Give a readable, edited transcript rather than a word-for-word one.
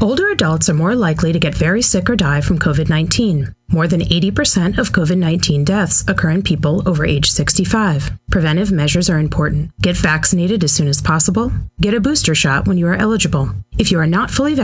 Older adults are more likely to get very sick or die from COVID-19. More than 80% of COVID-19 deaths occur in people over age 65. Preventive measures are important. Get vaccinated as soon as possible. Get a booster shot when you are eligible. If you are not fully vaccinated,